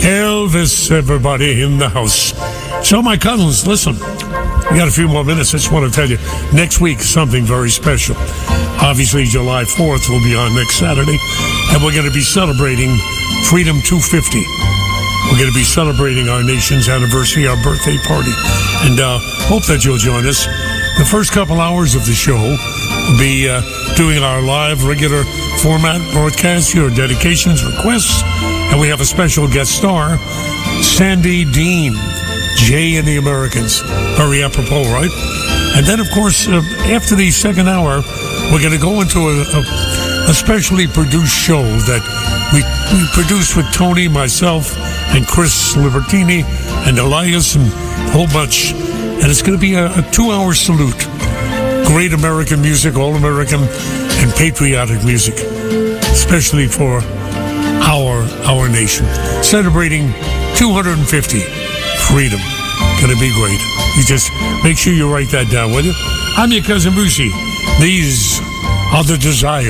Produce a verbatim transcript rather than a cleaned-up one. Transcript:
Elvis, everybody in the house. So, my cousins, listen. We got a few more minutes. I just want to tell you, next week, something very special. Obviously, July fourth will be on next Saturday, and we're going to be celebrating Freedom two fifty. We're going to be celebrating our nation's anniversary, our birthday party, and uh, hope that you'll join us. The first couple hours of the show will be uh, doing our live, regular format broadcast, your dedications, requests, and we have a special guest star, Sandy Dean, Jay and the Americans. Very apropos, right? And then, of course, uh, after the second hour, we're going to go into a, a, a specially produced show that we, we produced with Tony, myself, and Chris Libertini, and Elias, and a whole bunch. And it's going to be a, a two-hour salute. Great American music, all-American, and patriotic music, especially for our our nation. Celebrating two hundred fifty. Freedom. Gonna be great. You just make sure you write that down, will you? I'm your cousin Brucey. These are the desires.